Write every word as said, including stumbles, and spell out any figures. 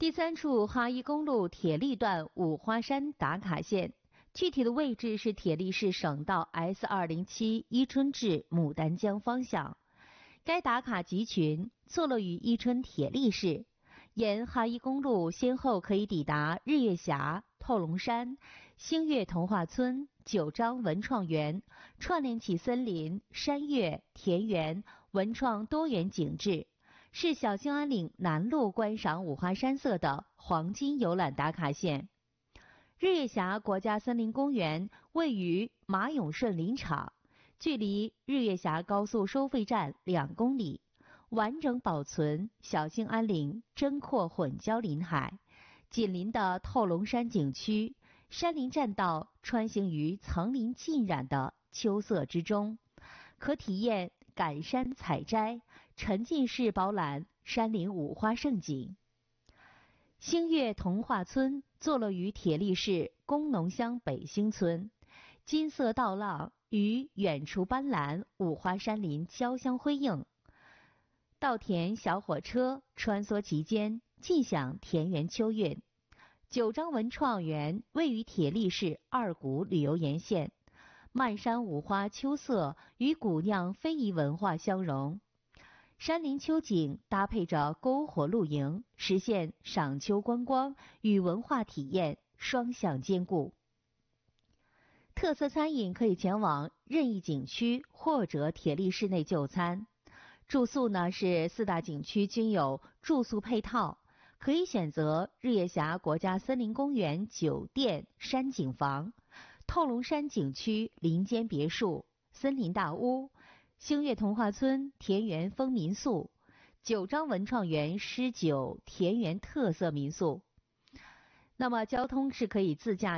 第三处哈一公路铁力段五花山打卡线，具体的位置是铁力市省道 S 二零七 伊春至牡丹江方向。该打卡集群坐落于伊春铁力市，沿哈一公路先后可以抵达日月峡、透龙山、星月童话村、九张文创园，串联起森林、山岳、田园、文创多元景致，是小兴安岭南麓观赏五花山色的黄金游览打卡线。日月峡国家森林公园位于马永顺林场，距离日月峡高速收费站两公里，完整保存小兴安岭针阔混交林海。紧邻的透龙山景区，山林栈道穿行于层林尽染的秋色之中，可体验赶山采摘，沉浸式饱览山林五花盛景。星月童话村坐落于铁力市工农乡北兴村，金色稻浪与远处斑斓五花山林交相辉映，稻田小火车穿梭其间，尽享田园秋韵。九张文创园位于铁力市二谷旅游沿线，漫山五花秋色与古酿非遗文化相融，山林秋景搭配着篝火露营，实现赏秋观光与文化体验双向兼顾。特色餐饮可以前往任意景区或者铁力市内就餐，住宿呢是四大景区均有住宿配套，可以选择日月峡国家森林公园酒店山景房、透龙山景区林间别墅、森林大屋、星月童话村田园风民宿、九张文创园诗酒田园特色民宿。那么交通是可以自驾